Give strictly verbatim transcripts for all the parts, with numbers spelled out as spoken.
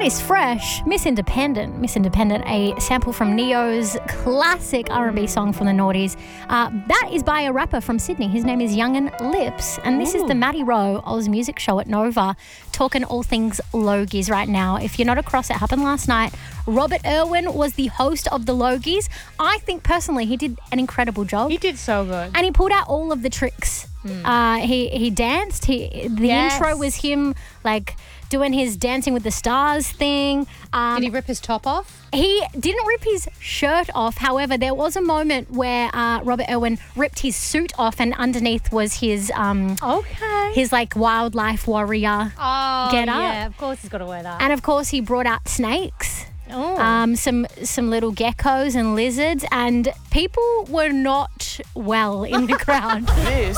is fresh. Miss Independent. Miss Independent, a sample from Neo's classic R and B song from the noughties. Uh, that is by a rapper from Sydney. His name is Young and Lips. And this Ooh. is the Maddie Rowe Oz Music Show at Nova, talking all things Logies right now. If you're not across, it happened last night. Robert Irwin was the host of the Logies. I think personally he did an incredible job. He did so good. And he pulled out all of the tricks. Mm. Uh, he, he danced. He The yes. intro was him like doing his Dancing with the Stars thing. Um, did he rip his top off? He didn't rip his shirt off. However, there was a moment where uh, Robert Irwin ripped his suit off and underneath was his um, okay. his like wildlife warrior oh, get up. Yeah, of course he's got to wear that. And of course he brought out snakes. Oh. Um, some some little geckos and lizards, and people were not well in the crowd. This,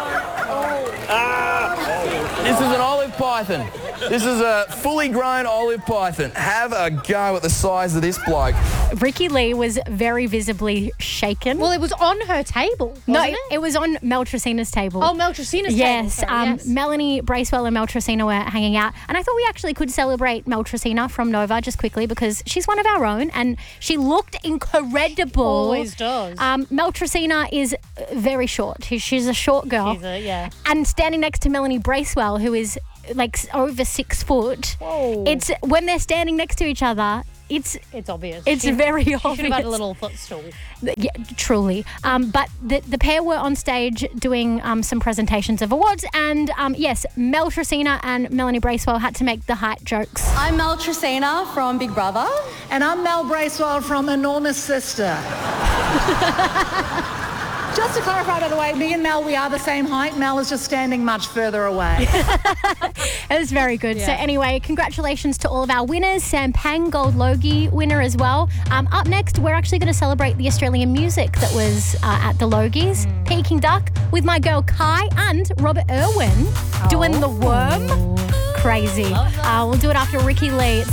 ah, this is an olive python. This is a fully grown olive python. Have a go at the size of this bloke. Ricky Lee was very visibly shaken. Well, it was on her table, wasn't no, it? it was on Mel Tracina's table. Oh, Mel Tracina's yes, table. Sorry, um, yes. Melanie Bracewell and Mel Tracina were hanging out. And I thought we actually could celebrate Mel Tracina from Nova just quickly because she's one of our own and she looked incredible. Always does. Um, Mel Tracina is very short. She's a short girl. She's a, yeah. And standing next to Melanie Bracewell, who is like over six foot. Whoa. It's when they're standing next to each other, it's it's obvious. It's she, very she obvious. Should have had a little footstool. Yeah, truly. Um, but the the pair were on stage doing um, some presentations of awards, and um, yes, Mel Tracina and Melanie Bracewell had to make the height jokes. I'm Mel Tracina from Big Brother. And I'm Mel Bracewell from Enormous Sister. Just to clarify, by the way, me and Mel, we are the same height. Mel is just standing much further away. It was very good. Yeah. So anyway, congratulations to all of our winners. Sam Pang, Gold Logie winner as well. Um, up next, we're actually going to celebrate the Australian music that was uh, at the Logies. Mm. Peking Duck with my girl Kai and Robert Irwin oh. doing The Worm. Crazy. Uh, we'll do it after Ricky Lee.